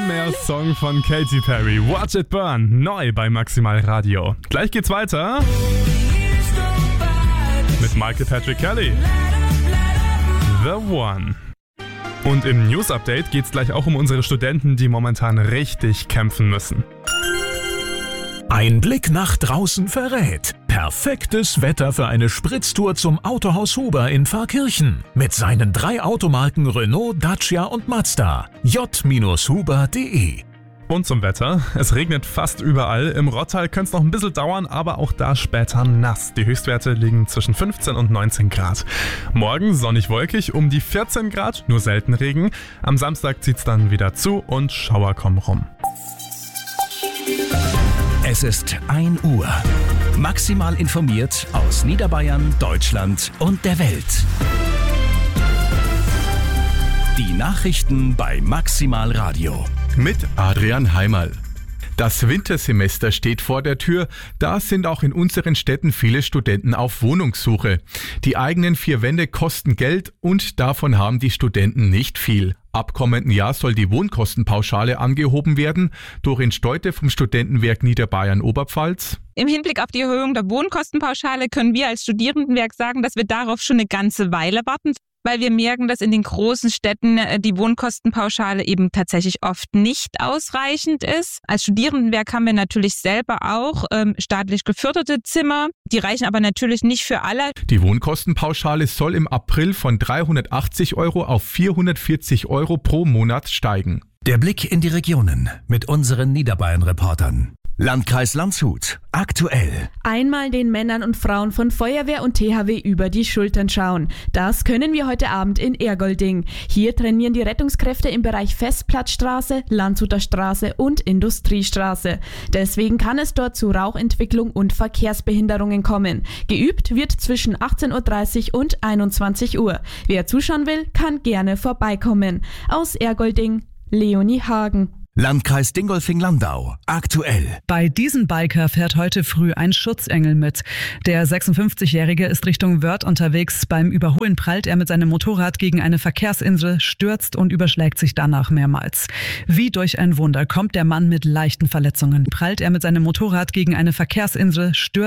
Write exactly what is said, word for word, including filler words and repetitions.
mehr Song von Katy Perry. Watch It Burn, neu bei Maximal Radio. Gleich geht's weiter mit Michael Patrick Kelly. The One. Und im News-Update geht's gleich auch um unsere Studenten, die momentan richtig kämpfen müssen. Ein Blick nach draußen verrät. Perfektes Wetter für eine Spritztour zum Autohaus Huber in Pfarrkirchen. Mit seinen drei Automarken Renault, Dacia und Mazda. j huber punkt de. Und zum Wetter. Es regnet fast überall. Im Rottal könnte es noch ein bisschen dauern, aber auch da später nass. Die Höchstwerte liegen zwischen fünfzehn und neunzehn Grad. Morgen sonnig-wolkig, um die vierzehn Grad, nur selten Regen. Am Samstag zieht es dann wieder zu und Schauer kommen rum. Es ist ein Uhr. Maximal informiert aus Niederbayern, Deutschland und der Welt. Die Nachrichten bei Maximal Radio. Mit Adrian Heimerl. Das Wintersemester steht vor der Tür, da sind auch in unseren Städten viele Studenten auf Wohnungssuche. Die eigenen vier Wände kosten Geld und davon haben die Studenten nicht viel. Ab kommenden Jahr soll die Wohnkostenpauschale angehoben werden. Dorin Steute vom Studentenwerk Niederbayern-Oberpfalz. Im Hinblick auf die Erhöhung der Wohnkostenpauschale können wir als Studierendenwerk sagen, dass wir darauf schon eine ganze Weile warten, weil wir merken, dass in den großen Städten die Wohnkostenpauschale eben tatsächlich oft nicht ausreichend ist. Als Studierendenwerk haben wir natürlich selber auch ähm, staatlich geförderte Zimmer. Die reichen aber natürlich nicht für alle. Die Wohnkostenpauschale soll im April von dreihundertachtzig Euro auf vierhundertvierzig Euro pro Monat steigen. Der Blick in die Regionen mit unseren Niederbayern-Reportern. Landkreis Landshut. Aktuell. Einmal den Männern und Frauen von Feuerwehr und T H W über die Schultern schauen. Das können wir heute Abend in Ergolding. Hier trainieren die Rettungskräfte im Bereich Festplatzstraße, Landshuter Straße und Industriestraße. Deswegen kann es dort zu Rauchentwicklung und Verkehrsbehinderungen kommen. Geübt wird zwischen achtzehn Uhr dreißig und einundzwanzig Uhr. Wer zuschauen will, kann gerne vorbeikommen. Aus Ergolding, Leonie Hagen. Landkreis Dingolfing-Landau. Aktuell. Bei diesem Biker fährt heute früh ein Schutzengel mit. Der sechsundfünfzigjährige ist Richtung Wörth unterwegs. Beim Überholen prallt er mit seinem Motorrad gegen eine Verkehrsinsel, stürzt und überschlägt sich danach mehrmals. Wie durch ein Wunder kommt der Mann mit leichten Verletzungen. Prallt er mit seinem Motorrad gegen eine Verkehrsinsel, stürzt